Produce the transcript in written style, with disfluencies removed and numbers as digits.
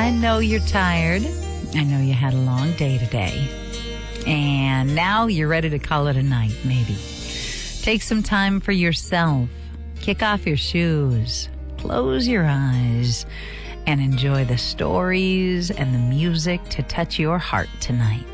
I know you're tired. I know you had a long day today. And now you're ready to call it a night, maybe. Take some time for yourself. Kick off your shoes. Close your eyes and enjoy the stories and the music to touch your heart tonight.